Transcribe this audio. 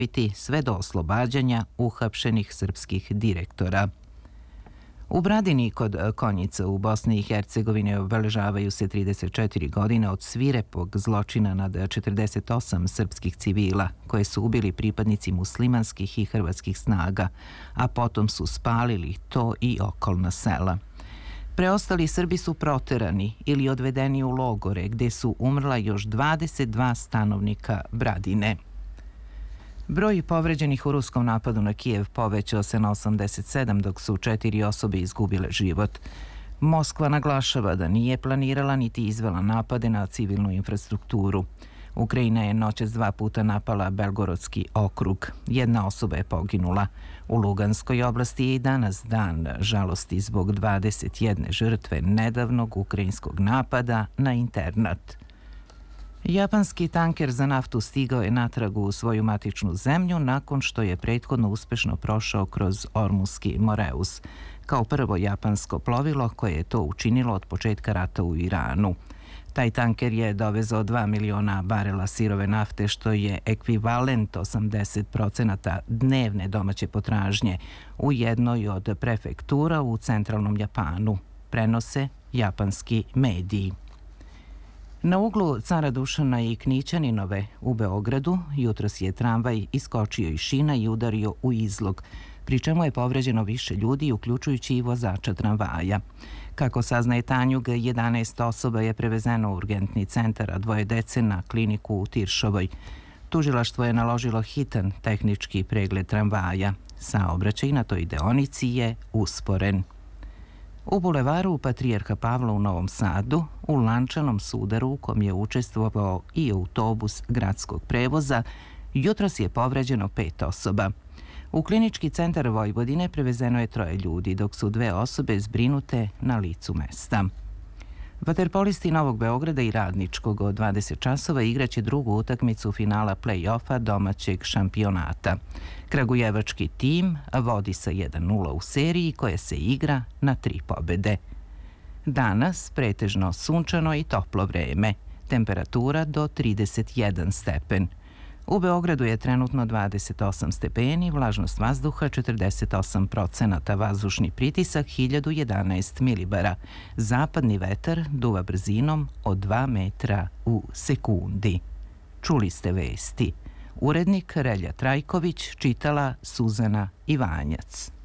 biti sve do oslobađanja uhapšenih srpskih direktora. U Bradini kod Konjica u Bosni i Hercegovini obeležavaju se 34 godine od svirepog zločina nad 48 srpskih civila, koje su ubili pripadnici muslimanskih i hrvatskih snaga, a potom su spalili to i okolna sela. Preostali Srbi su proterani ili odvedeni u logore, gde su umrla još 22 stanovnika Bradine. Broj povređenih u ruskom napadu na Kijev povećao se na 87, dok su 4 osobe izgubile život. Moskva naglašava da nije planirala niti izvela napade na civilnu infrastrukturu. Ukrajina je noćas 2 puta napala Belgorodski okrug. 1 osoba je poginula. U Luganskoj oblasti je i danas dan žalosti zbog 21 žrtve nedavnog ukrajinskog napada na internat. Japanski tanker za naftu stigao je natrag u svoju matičnu zemlju nakon što je prethodno uspešno prošao kroz Ormuski Moreus, kao prvo japansko plovilo koje je to učinilo od početka rata u Iranu. Taj tanker je dovezao 2 miliona barela sirove nafte, što je ekvivalent 80% dnevne domaće potražnje u jednoj od prefektura u centralnom Japanu, prenose japanski mediji. Na uglu Cara Dušana i Knićaninove u Beogradu jutros je tramvaj iskočio iz šina i udario u izlog, pri čemu je povređeno više ljudi, uključujući i vozača tramvaja. Kako saznaje Tanjug, 11 osoba je prevezeno u urgentni centar, a 2 dece na kliniku u Tiršovoj. Tužilaštvo je naložilo hitan tehnički pregled tramvaja. Saobraćaj na toj deonici je usporen. U bulevaru Patrijarha Pavla u Novom Sadu, u lančanom sudaru u kom je učestvovao i autobus gradskog prevoza, jutros je povređeno 5 osoba. U klinički centar Vojvodine prevezeno je 3 ljudi, dok su 2 osobe zbrinute na licu mesta. Vaterpolisti Novog Beograda i Radničkog od 20 časova igraće drugu utakmicu finala play-offa domaćeg šampionata. Kragujevački tim vodi sa 1:0 u seriji koja se igra na 3 pobede. Danas pretežno sunčano i toplo vreme, temperatura do 31 stepen. U Beogradu je trenutno 28 stepeni, vlažnost vazduha 48%, vazdušni pritisak 1011 milibara. Zapadni vetar duva brzinom od 2 metra u sekundi. Čuli ste vesti. Urednik Relja Trajković, čitala Suzana Ivanjac.